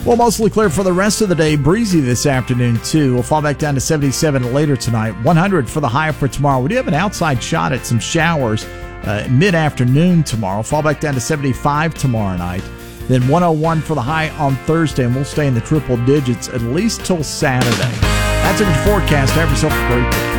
Well, mostly clear for the rest of the day. Breezy this afternoon, too. We'll fall back down to 77 later tonight. 100 for the high for tomorrow. We do have an outside shot at some showers mid-afternoon tomorrow. Fall back down to 75 tomorrow night. Then 101 for the high on Thursday, and we'll stay in the triple digits at least till Saturday. That's a good forecast. Have yourself a great day.